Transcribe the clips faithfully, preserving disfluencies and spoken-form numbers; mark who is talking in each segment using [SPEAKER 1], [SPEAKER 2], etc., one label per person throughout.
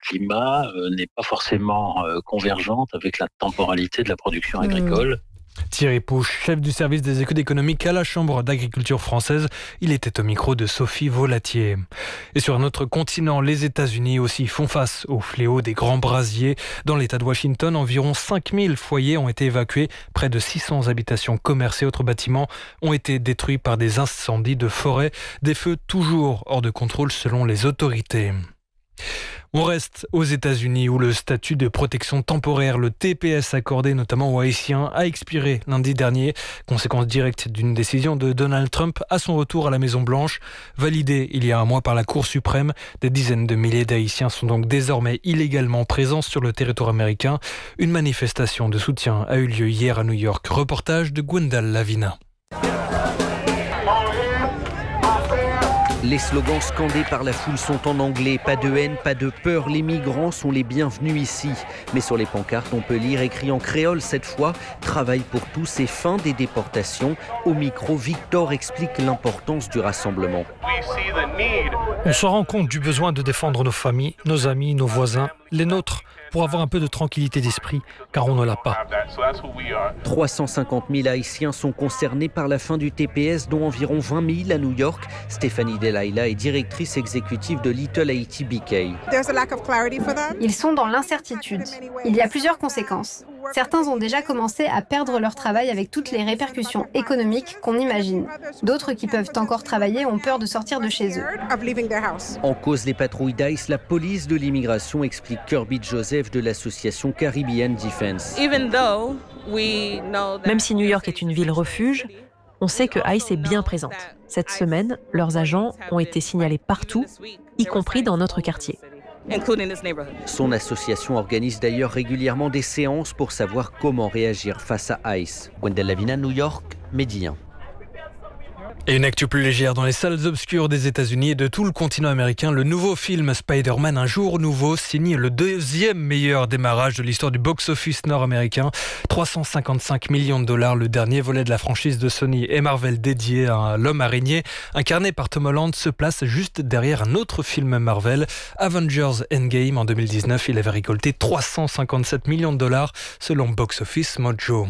[SPEAKER 1] climat euh, n'est pas forcément euh, convergente avec la temporalité de la production agricole. Mmh.
[SPEAKER 2] Thierry Pouche, chef du service des études économiques à la Chambre d'agriculture française, il était au micro de Sophie Volatier. Et sur un autre continent, les États-Unis aussi font face au fléau des grands brasiers. Dans l'État de Washington, environ cinq mille foyers ont été évacués. Près de six cents habitations, commerces et autres bâtiments ont été détruits par des incendies de forêt. Des feux toujours hors de contrôle selon les autorités. On reste aux États-Unis où le statut de protection temporaire, le T P S accordé notamment aux Haïtiens, a expiré lundi dernier. Conséquence directe d'une décision de Donald Trump à son retour à la Maison-Blanche. Validée il y a un mois par la Cour suprême, des dizaines de milliers d'Haïtiens sont donc désormais illégalement présents sur le territoire américain. Une manifestation de soutien a eu lieu hier à New York. Reportage de Gwendal Lavina.
[SPEAKER 3] Les slogans scandés par la foule sont en anglais. Pas de haine, pas de peur, les migrants sont les bienvenus ici. Mais sur les pancartes, on peut lire, écrit en créole cette fois, travail pour tous et fin des déportations. Au micro, Victor explique l'importance du rassemblement.
[SPEAKER 4] On se rend compte du besoin de défendre nos familles, nos amis, nos voisins, les nôtres, pour avoir un peu de tranquillité d'esprit, car on ne l'a pas.
[SPEAKER 3] trois cent cinquante mille Haïtiens sont concernés par la fin du T P S, dont environ vingt mille à New York. Stéphanie Delaïla est directrice exécutive de Little Haiti B K.
[SPEAKER 5] Ils sont dans l'incertitude. Il y a plusieurs conséquences. Certains ont déjà commencé à perdre leur travail avec toutes les répercussions économiques qu'on imagine. D'autres qui peuvent encore travailler ont peur de sortir de chez eux.
[SPEAKER 3] En cause les patrouilles d'Ice, la police de l'immigration, explique Kirby Joseph de l'association Caribbean Defense.
[SPEAKER 6] Même si New York est une ville refuge, on sait que ICE est bien présente. Cette semaine, leurs agents ont été signalés partout, y compris dans notre quartier.
[SPEAKER 3] Son association organise d'ailleurs régulièrement des séances pour savoir comment réagir face à ICE. Gwendal Lavina, New York, Média.
[SPEAKER 2] Et une actu plus légère dans les salles obscures des États-Unis et de tout le continent américain. Le nouveau film Spider-Man Un jour nouveau signe le deuxième meilleur démarrage de l'histoire du box-office nord-américain. trois cent cinquante-cinq millions de dollars, le dernier volet de la franchise de Sony et Marvel dédié à l'homme araignée, incarné par Tom Holland, se place juste derrière un autre film Marvel, Avengers Endgame. En deux mille dix-neuf, il avait récolté trois cent cinquante-sept millions de dollars selon Box Office Mojo.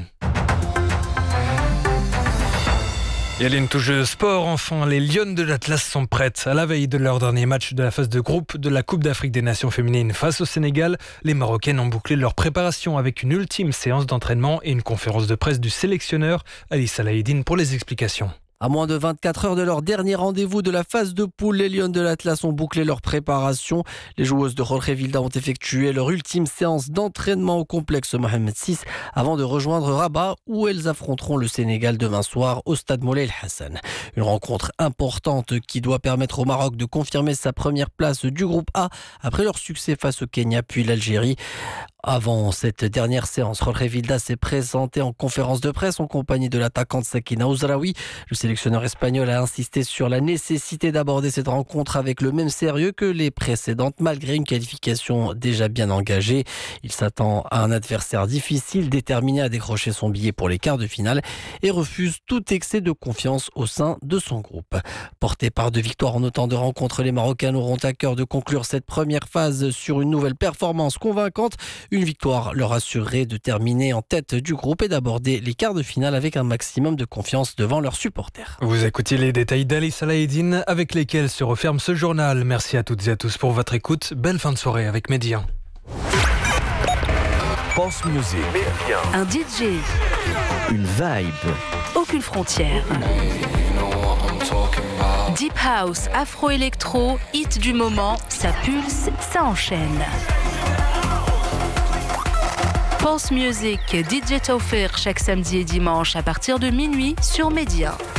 [SPEAKER 2] Et allez, une touche sport, enfin, les Lionnes de l'Atlas sont prêtes. À la veille de leur dernier match de la phase de groupe de la Coupe d'Afrique des Nations féminines face au Sénégal, les Marocaines ont bouclé leur préparation avec une ultime séance d'entraînement et une conférence de presse du sélectionneur Ali Salahedine pour les explications.
[SPEAKER 7] À moins de vingt-quatre heures de leur dernier rendez-vous de la phase de poule, les Lionnes de l'Atlas ont bouclé leur préparation. Les joueuses de Jorge Vilda ont effectué leur ultime séance d'entraînement au complexe Mohamed six avant de rejoindre Rabat où elles affronteront le Sénégal demain soir au stade Moulay El Hassan. Une rencontre importante qui doit permettre au Maroc de confirmer sa première place du groupe A après leur succès face au Kenya puis l'Algérie. Avant cette dernière séance, Jorge Vilda s'est présenté en conférence de presse en compagnie de l'attaquante Sakina Ouzraoui. Le sélectionneur espagnol a insisté sur la nécessité d'aborder cette rencontre avec le même sérieux que les précédentes, malgré une qualification déjà bien engagée. Il s'attend à un adversaire difficile, déterminé à décrocher son billet pour les quarts de finale et refuse tout excès de confiance au sein de son groupe. Portés par deux victoires en autant de rencontres, les Marocains auront à cœur de conclure cette première phase sur une nouvelle performance convaincante. Une victoire leur assurerait de terminer en tête du groupe et d'aborder les quarts de finale avec un maximum de confiance devant leurs supporters.
[SPEAKER 2] Vous écoutez les détails d'Ali Salahedine avec lesquels se referme ce journal. Merci à toutes et à tous pour votre écoute. Belle fin de soirée avec Média.
[SPEAKER 8] Pense Music.
[SPEAKER 9] Un D J.
[SPEAKER 8] Une vibe.
[SPEAKER 9] Aucune frontière. Deep House, Afro-Électro, hit du moment, ça pulse, ça enchaîne. Pense Music, D J Taufir chaque samedi et dimanche à partir de minuit sur Média.